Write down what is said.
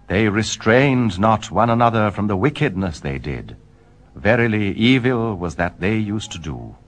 They restrained not one another from the wickedness they did. Verily, evil was that they used to do.